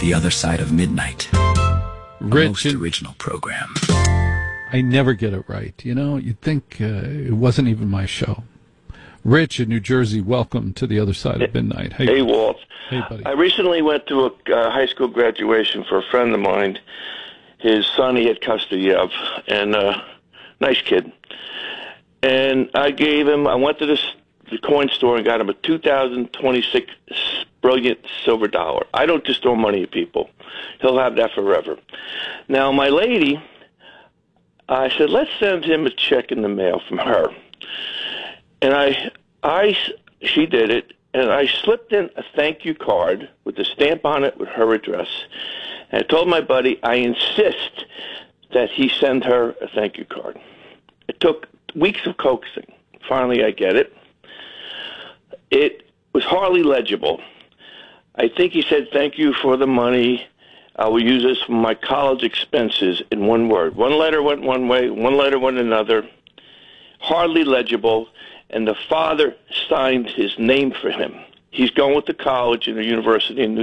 The Other Side of Midnight, a most original program. I never get it right. You know, you'd think it wasn't even my show. Rich in New Jersey, welcome to The Other Side of Midnight. Hey, Walt. Hey, buddy. I recently went to a high school graduation for a friend of mine. His son he had custody of, and nice kid. And I went to the coin store and got him a 2026 brilliant silver dollar. I don't just throw money at people. He'll have that forever. Now, my lady, I said, let's send him a check in the mail from her. And she did it, and I slipped in a thank you card with a stamp on it with her address. And I told my buddy, I insist that he send her a thank you card. It took weeks of coaxing. Finally, I get it. It was hardly legible. I think he said, thank you for the money. I will use this for my college expenses in one word. One letter went one way, one letter went another. Hardly legible. And the father signed his name for him. He's going to college in a university in New